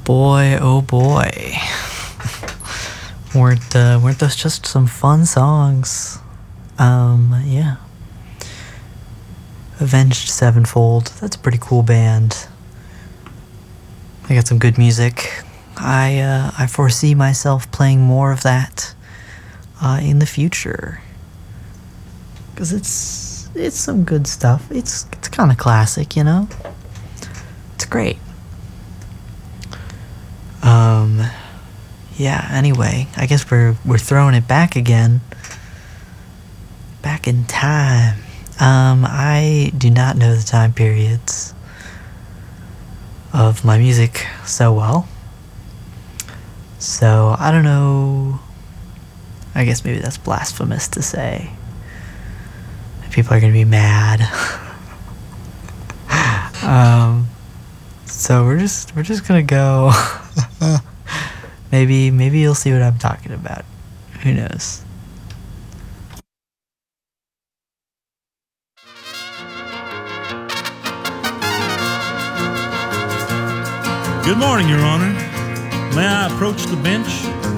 Boy, oh boy. Weren't those just some fun songs? Yeah. Avenged Sevenfold. That's a pretty cool band. They got some good music. I foresee myself playing more of that in the future. Cause it's some good stuff. It's kind of classic, you know. It's great. Yeah, anyway, I guess we're throwing it back again. Back in time. I do not know the time periods of my music so well. So, I don't know. I guess maybe that's blasphemous to say. People are gonna be mad. So we're just gonna go. Maybe you'll see what I'm talking about. Who knows? Good morning, Your Honor. May I approach the bench?